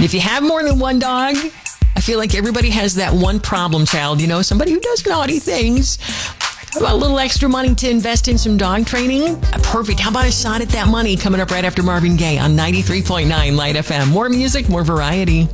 If you have more than one dog, I feel like everybody has that one problem child, somebody who does naughty things. How about a little extra money to invest in some dog training? Perfect. How about a shot at that money coming up right after Marvin Gaye on 93.9 Light FM? More music, more variety.